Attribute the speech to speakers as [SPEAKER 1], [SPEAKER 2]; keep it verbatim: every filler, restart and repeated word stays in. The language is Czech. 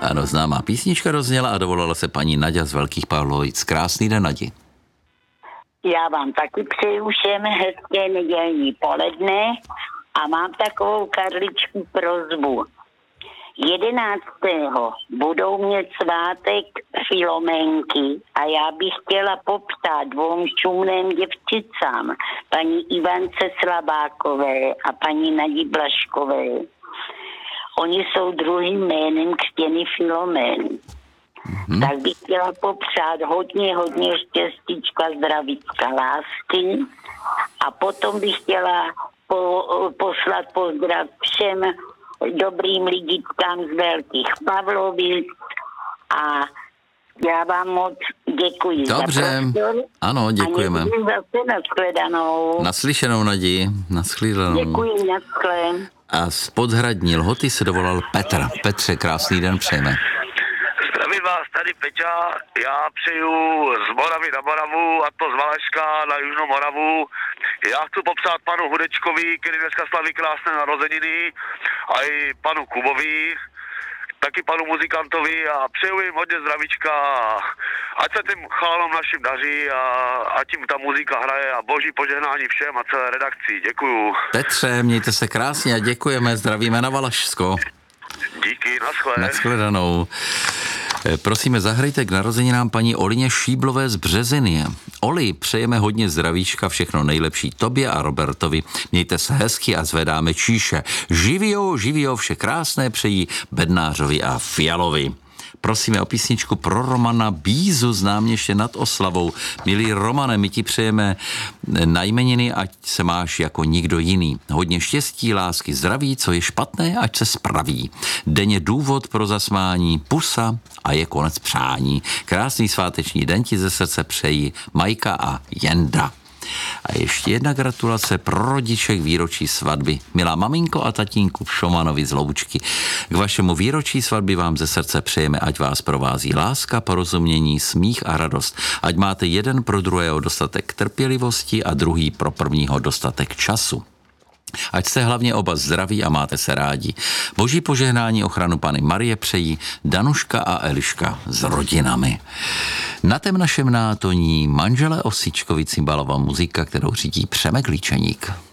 [SPEAKER 1] Ano, známá písnička rozněla a dovolala se paní Naďa z Velkých Pavlovic. Krásný den, Nadi.
[SPEAKER 2] Já vám taky přeju všem hezké nedělní poledne a mám takovou Karličku prosbu. jedenáctého budou mít svátek Filomenky a já bych chtěla popřát dvou čumným děvčicám, paní Ivance Slabákové a paní Nadí Blaškové. Oni jsou druhým jménem křtěny Filomén. Hmm. Tak bych chtěla popřát hodně, hodně štěstíčka, zdravíčka, lásky a potom bych chtěla po, poslat pozdrav všem dobrým lidičkám z Velkých Pavlovic a já vám moc děkuji.
[SPEAKER 1] Dobře,
[SPEAKER 2] za prostor.
[SPEAKER 1] Ano, děkujeme.
[SPEAKER 2] A zase nashledanou.
[SPEAKER 1] Naslyšenou, Nadi, nashledanou.
[SPEAKER 2] Děkuji, naschle.
[SPEAKER 1] A z Podhradní Lhoty se dovolal Petr. Petře, krásný den přejeme.
[SPEAKER 3] Zdravím vás, tady Peťa, já přeju z Moravy na Moravu, a to z Valašska na Jižnou Moravu. Já chci popsat panu Hudečkovi, který dneska slaví krásné narozeniny, a i panu Kubovi, taky panu muzikantovi a přeju jim hodně zdravíčka, ať se tím chálom našim daří a ať jim ta muzika hraje a boží požehnání všem a celé redakci. Děkuju.
[SPEAKER 1] Petře, mějte se krásně a děkujeme, zdravíme na Valašsko.
[SPEAKER 3] Díky, naschle.
[SPEAKER 1] Nashledanou. Prosíme, zahrajte k narozeninám paní Olině Šíblové z Březiny. Oli, přejeme hodně zdravíčka, všechno nejlepší tobě a Robertovi. Mějte se hezky a zvedáme číše. Živio, živio, vše krásné přejí Bednářovi a Fialovi. Prosíme o písničku pro Romana Bízu z Náměště nad Oslavou. Milý Romane, my ti přejeme na jmeniny, ať se máš jako nikdo jiný. Hodně štěstí, lásky, zdraví, co je špatné, ať se spraví. Denně důvod pro zasmání, pusa a je konec přání. Krásný sváteční den ti ze srdce přejí Majka a Jenda. A ještě jedna gratulace pro rodiče k výročí svatby. Milá maminko a tatínku Šomanovi z Loučky. K vašemu výročí svatby vám ze srdce přejeme, ať vás provází láska, porozumění, smích a radost. Ať máte jeden pro druhého dostatek trpělivosti a druhý pro prvního dostatek času. Ať jste hlavně oba zdraví a máte se rádi. Boží požehnání ochranu Panny Marie přejí Danuška a Eliška s rodinami. Na tém našem nátoní manžele Osičkovi cymbalová muzika, kterou řídí Přemek Líčeník.